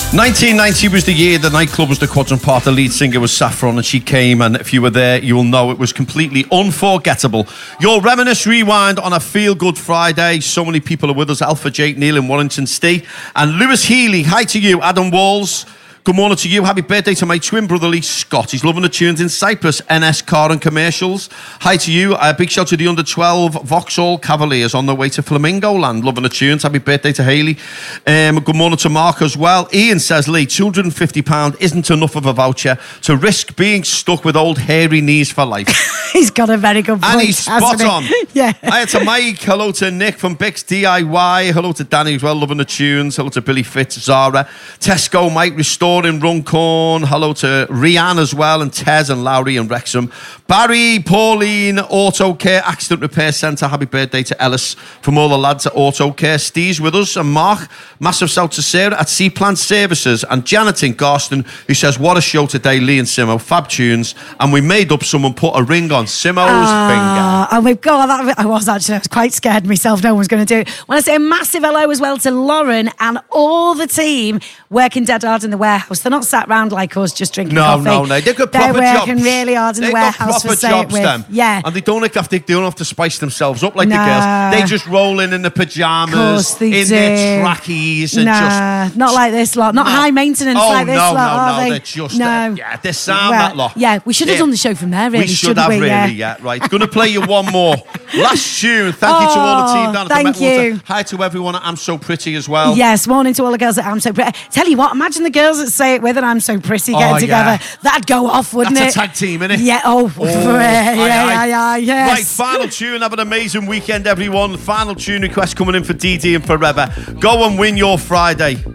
1990 was the year the nightclub was the Quadrant Park. The lead singer was Saffron, and she came, and if you were there, you will know it was completely unforgettable. Your Reminisce Rewind on a feel-good Friday. So many people are with us. Alpha Jake, Neil in Warrington Steve, and Lewis Healy. Hi to you, Adam Walls. Good morning to you. Happy birthday to my twin brother Lee Scott. He's loving the tunes in Cyprus. NS Car and Commercials. Hi to you. A big shout to the under-12 Vauxhall Cavaliers on their way to Flamingo Land. Loving the tunes. Happy birthday to Hayley. Good morning to Mark as well. Ian says, Lee, £250 isn't enough of a voucher to risk being stuck with old hairy knees for life. He's got a very good point. And he's spot on. Yeah. Hi to Mike. Hello to Nick from Bix DIY. Hello to Danny as well, loving the tunes. Hello to Billy Fitz, Zara. Tesco, Mike Restoring Runcorn. Hello to Rianne as well, and Tez and Lowry and Wrexham. Barry, Pauline, Auto Care Accident Repair Centre. Happy birthday to Ellis from all the lads at Auto Care. Steve's with us, and Mark. Massive shout to Sarah at Sea Plant Services, and Janet in Garston, who says, what a show today, Lee and Simo. Fab tunes. And we made up someone put a ring on Simo's finger. And we've got that. I was quite scared myself. No one was going to do it. Want to say a massive hello as well to Lauren and all the team working dead hard in the warehouse. They're not sat round like us just drinking coffee. No. They've got proper jobs. They're working really hard in the warehouse for Say It With. Them. Yeah. And they don't have to spice themselves up like the girls. They just roll in the pyjamas, their trackies, and just... not like this lot. Not high maintenance like this lot, are they? They're just... they sound that lot. Yeah, we should have done the show from there, really. We should have, really, yeah. Right, going to play you one more. Last tune. Thank you to all the team down at the Metal Water. Hi to everyone at I'm So Pretty as well. Yes, morning to all the girls at I'm So Pretty. Tell you what, imagine the girls that Say It With and I'm So Pretty getting together. Yeah. That'd go off, wouldn't it? That's a tag team, innit? Yeah, yes. Right, final tune. Have an amazing weekend, everyone. Final tune request coming in for DD and Forever. Go and win your Friday.